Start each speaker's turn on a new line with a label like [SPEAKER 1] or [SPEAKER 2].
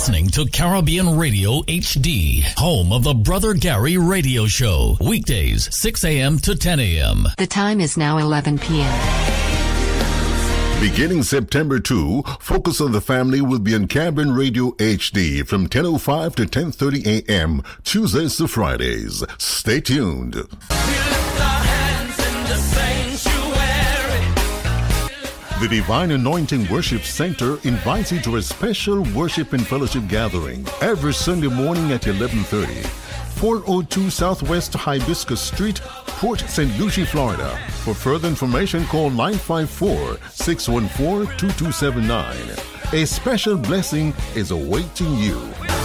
[SPEAKER 1] listening to Caribbean Radio HD, home of the Brother Gary Radio Show. Weekdays, 6 a.m. to 10 a.m.
[SPEAKER 2] The time is now 11 p.m.
[SPEAKER 3] Beginning September 2, Focus on the Family will be on Caribbean Radio HD from 10:05 to 10:30 a.m. Tuesdays to Fridays. Stay tuned. The Divine Anointing Worship Center invites you to a special worship and fellowship gathering every Sunday morning at 11:30. 402 Southwest Hibiscus Street, Port St. Lucie, Florida. For further information, call 954-614-2279. A special blessing is awaiting you.